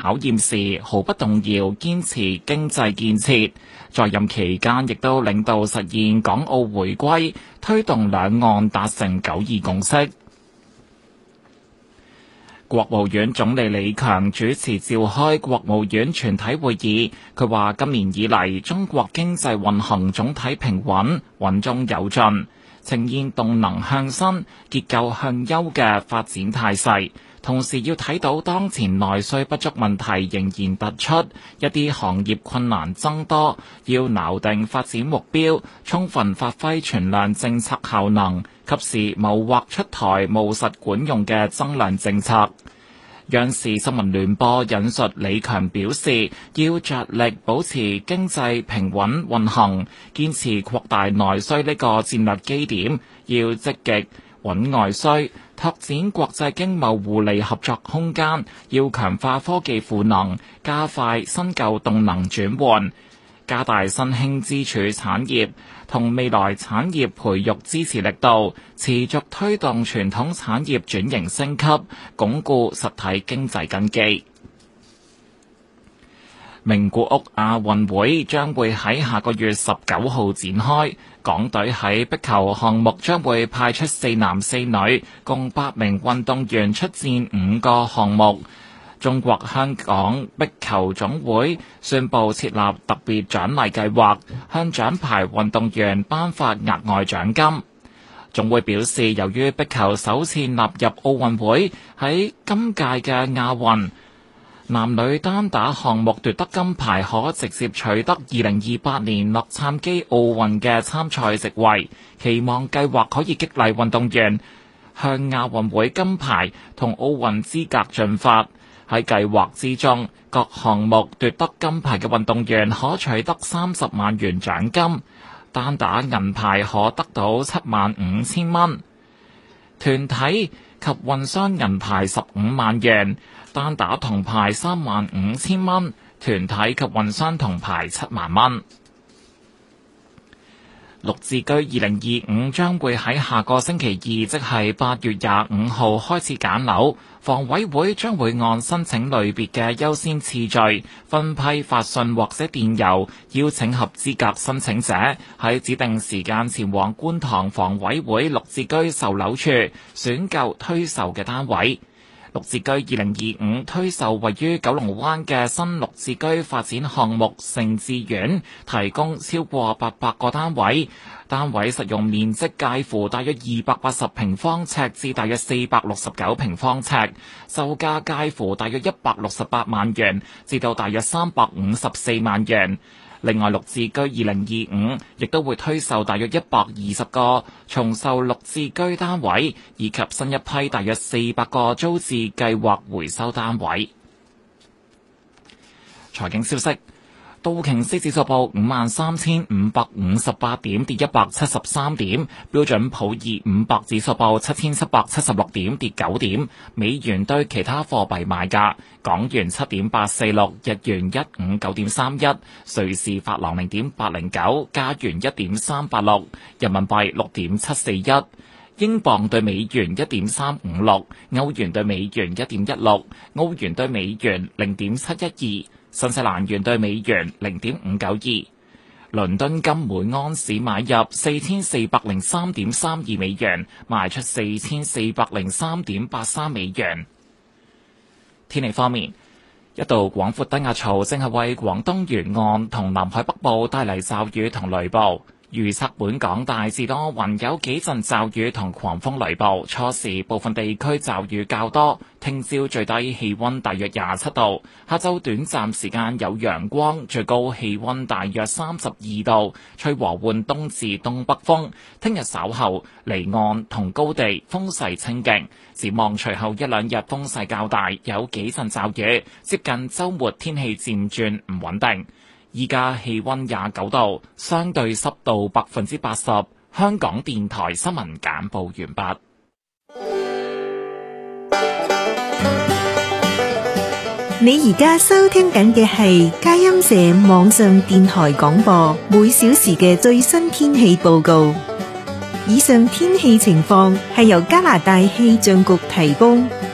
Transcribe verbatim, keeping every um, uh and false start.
考驗時毫不動搖堅持經濟建設，在任期間亦都領導實現港澳回歸，推動兩岸達成九二共識。國務院總理李強主持召開國務院全體會議，佢話今年以嚟，中國經濟運行總體平穩，穩中有進，呈現動能向新、結構向優嘅發展態勢。同時要睇到當前內需不足問題仍然突出，一啲行業困難增多，要錨定發展目標，充分發揮存量政策效能，及時謀劃出台務實管用嘅增量政策。央視新聞聯播引述李強表示，要着力保持經濟平穩運行，堅持擴大內需呢個戰略基點，要積極穩外需，拓展國際經貿互利合作空間，要強化科技賦能，加快新舊動能轉換，加大新興支柱產業同未來產業培育支持力度，持續推動傳統產業轉型升級，鞏固實體經濟根基。名古屋亞運會將會喺下個月十九號展開，港隊喺壁球項目將會派出四男四女，共八名運動員出戰五個項目。中國香港壁球總會宣布設立特別獎勵計劃，向獎牌運動員頒發額外獎金。總會表示，由於壁球首次納入奧運會，喺今屆嘅亞運男女單打項目奪得金牌，可直接取得二零二八年洛杉磯奧運嘅參賽席位。期望計劃可以激勵運動員向亞運會金牌同奧運資格進發。喺計劃之中，各項目奪得金牌嘅運動員可取得三十萬元獎金，單打銀牌可得到七萬五千蚊，團體及混雙銀牌十五萬元，單打銅牌三萬五千蚊，團體及混雙銅牌七萬蚊。綠置居二零二五將會喺下個星期二，即係八月廿五號開始揀樓，房委會將會按申請類別嘅優先次序分批發信或者電郵，邀請合資格申請者喺指定時間前往觀塘房委會綠置居售樓處選購推售嘅單位。綠置居二零二五推售位於九龍灣嘅新綠置居發展項目盛智苑，提供超過八百個單位，單位實用面積介乎大約二百八十平方尺至大約四百六十九平方尺，售價介乎大約一百六十八萬元至到大約三百五十四萬元。另外，綠置居二零二五亦都會推售大約一百二十個重售綠置居單位，以及新一批大約四百個租置計劃回收單位。財經消息。道瓊斯指數報五萬三千五百五十八點，跌一百七十三點。標準普爾五百指數報七千七百七十六點，跌九點。美元對其他貨幣賣價：港元七點八四六，日元一五九點三一，瑞士法郎零點八零九，加元一點三八六，人民幣六點七四一。英鎊對美元一點三五六，歐元對美元一點一六，澳元對美元零點七一二。新西蘭元對美元零點五九二，倫敦金每安士買入四千四百零三點三二美元，賣出四千四百零三點八三美元。天氣方面，一道廣闊低壓槽正係為廣東沿岸同南海北部帶嚟驟雨同雷暴。預測本港大致多雲，有幾陣驟雨同狂風雷暴，初時部分地區驟雨較多。聽朝最低氣溫大約廿七度，下晝短暫時間有陽光，最高氣溫大約三十二度，吹和緩東至東北風。聽日稍後離岸同高地風勢清勁，展望隨後一兩日風勢較大，有幾陣驟雨。接近週末天氣漸轉唔穩定。依家氣溫廿九度，相對濕度百分之八十。香港電台新聞簡報完畢。 你而家收聽緊嘅係佳音社網上電台廣播，每小時嘅最新天氣報告。以上天氣情況係由加拿大氣象局提供。